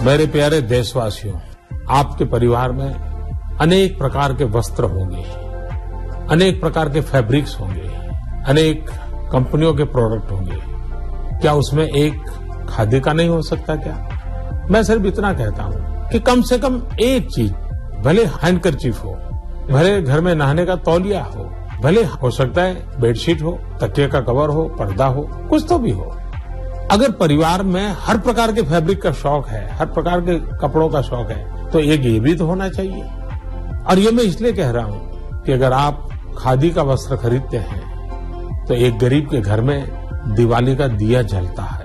मेरे प्यारे देशवासियों, आपके परिवार में अनेक प्रकार के वस्त्र होंगे, अनेक प्रकार के फैब्रिक्स होंगे, अनेक कंपनियों के प्रोडक्ट होंगे। क्या उसमें एक खादी का नहीं हो सकता क्या? मैं सिर्फ इतना कहता हूं कि कम से कम एक चीज, भले हैंडकरचीफ हो, भले घर में नहाने का तौलिया हो, भले हो सकता है बेडशीट हो, तकिए का कवर हो, पर्दा हो, कुछ तो भी हो। अगर परिवार में हर प्रकार के फैब्रिक का शौक है, हर प्रकार के कपड़ों का शौक है, तो एक ये भी तो होना चाहिए। और ये मैं इसलिए कह रहा हूं कि अगर आप खादी का वस्त्र खरीदते हैं तो एक गरीब के घर में दिवाली का दिया जलता है।